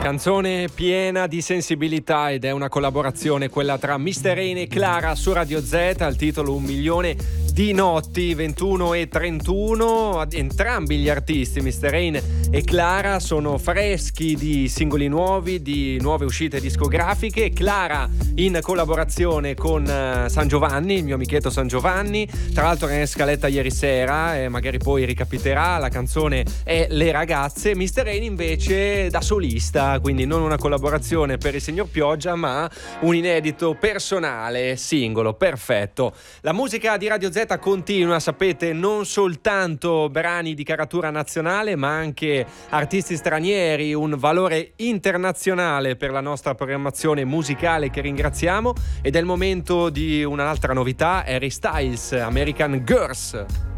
Canzone piena di sensibilità ed è una collaborazione quella tra Mr. Rain e Clara su Radio Z, al titolo 1 milione di notti, 21 e 31. Entrambi gli artisti, Mr. Rain e Clara, sono freschi di singoli nuovi, di nuove uscite discografiche. Clara in collaborazione con San Giovanni, il mio amichetto San Giovanni, tra l'altro era in scaletta ieri sera e magari poi ricapiterà. La canzone è Le ragazze. Mr. Rain invece da solista, quindi non una collaborazione per il signor Pioggia ma un inedito personale, singolo, perfetto. La musica di Radio Z continua, sapete, non soltanto brani di caratura nazionale ma anche artisti stranieri, un valore internazionale per la nostra programmazione musicale che ringraziamo. Ed è il momento di un'altra novità, Harry Styles, American Girls.